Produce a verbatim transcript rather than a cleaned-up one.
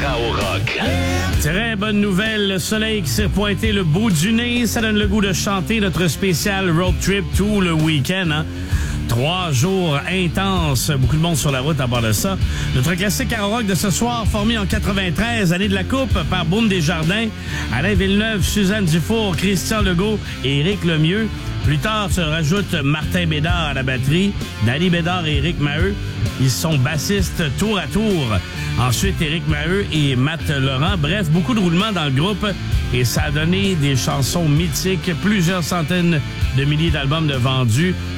Sarah au rock. Très bonne nouvelle, le soleil qui s'est pointé le bout du nez, ça donne le goût de chanter notre spécial road trip tout le week-end. Hein? Trois jours intenses, beaucoup de monde sur la route à part de ça. Notre classique à rock de ce soir, formé en quatre-vingt-treize, année de la Coupe, par Boom Desjardins, Alain Villeneuve, Suzanne Dufour, Christian Legault et Éric Lemieux. Plus tard se rajoute Martin Bédard à la batterie, Danny Bédard et Éric Maheu. Ils sont bassistes tour à tour. Ensuite, Éric Maheu et Matt Laurent. Bref, beaucoup de roulements dans le groupe et ça a donné des chansons mythiques, plusieurs centaines de milliers d'albums de vendus.